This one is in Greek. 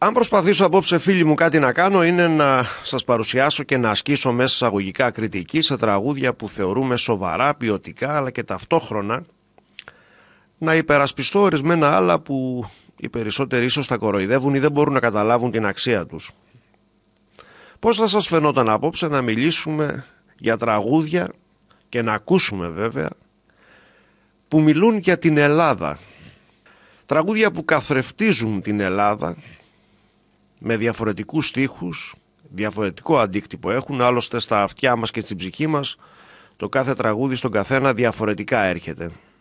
Αν προσπαθήσω απόψε, φίλοι μου, κάτι να κάνω είναι να σας παρουσιάσω και να ασκήσω μέσα εισαγωγικά κριτική σε τραγούδια που θεωρούμε σοβαρά, ποιοτικά, αλλά και ταυτόχρονα να υπερασπιστώ ορισμένα άλλα που οι περισσότεροι ίσως τα κοροϊδεύουν ή δεν μπορούν να καταλάβουν την αξία τους. Πώς θα σας φαινόταν απόψε να μιλήσουμε για τραγούδια και να ακούσουμε βέβαια που μιλούν για την Ελλάδα. Τραγούδια που καθρεφτίζουν την Ελλάδα με διαφορετικούς στίχους, διαφορετικό αντίκτυπο έχουν, άλλωστε στα αυτιά μας και στην ψυχή μας το κάθε τραγούδι στον καθένα διαφορετικά έρχεται.